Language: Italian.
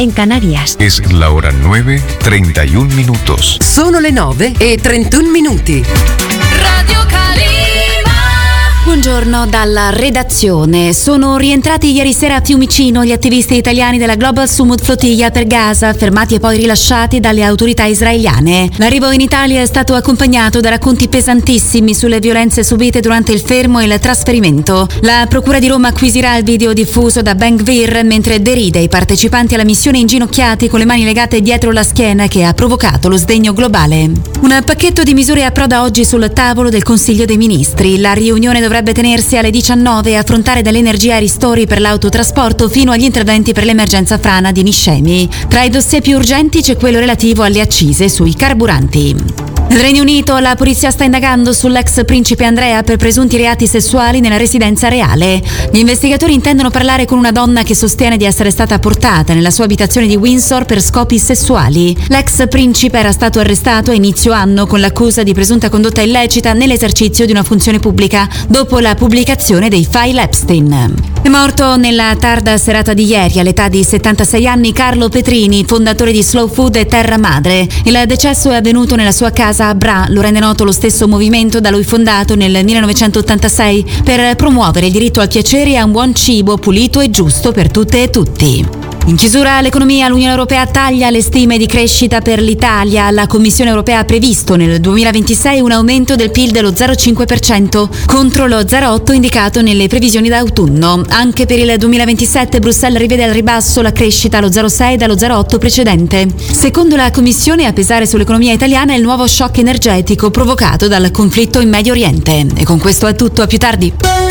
en Canarias. Es la hora 9:31. Sono le 9:31. Radio Calima. Buongiorno dalla redazione. Sono rientrati ieri sera a Fiumicino gli attivisti italiani della Global Summit Flotilla per Gaza, fermati e poi rilasciati dalle autorità israeliane. L'arrivo in Italia è stato accompagnato da racconti pesantissimi sulle violenze subite durante il fermo e il trasferimento. La Procura di Roma acquisirà il video diffuso da Ben Gvir mentre deride i partecipanti alla missione inginocchiati con le mani legate dietro la schiena che ha provocato lo sdegno globale. Un pacchetto di misure approda oggi sul tavolo del Consiglio dei Ministri. La riunione dovrebbe tenersi alle 19 e affrontare dall'energia ai ristori per l'autotrasporto fino agli interventi per l'emergenza frana di Niscemi. Tra i dossier più urgenti c'è quello relativo alle accise sui carburanti. Nel Regno Unito la polizia sta indagando sull'ex principe Andrea per presunti reati sessuali nella residenza reale. Gli investigatori intendono parlare con una donna che sostiene di essere stata portata nella sua abitazione di Windsor per scopi sessuali. L'ex principe era stato arrestato a inizio anno con l'accusa di presunta condotta illecita nell'esercizio di una funzione pubblica dopo la pubblicazione dei file Epstein. È morto nella tarda serata di ieri all'età di 76 anni Carlo Petrini, fondatore di Slow Food e Terra Madre. Il decesso è avvenuto nella sua casa a Bra, lo rende noto lo stesso movimento da lui fondato nel 1986 per promuovere il diritto al piacere e a un buon cibo pulito e giusto per tutte e tutti. In chiusura all'economia, l'Unione Europea taglia le stime di crescita per l'Italia. La Commissione Europea ha previsto nel 2026 un aumento del PIL dello 0,5% contro lo 0,8% indicato nelle previsioni d'autunno. Anche per il 2027 Bruxelles rivede al ribasso la crescita allo 0,6 dallo 0,8 precedente. Secondo la Commissione, a pesare sull'economia italiana è il nuovo shock energetico provocato dal conflitto in Medio Oriente. E con questo è tutto, a più tardi.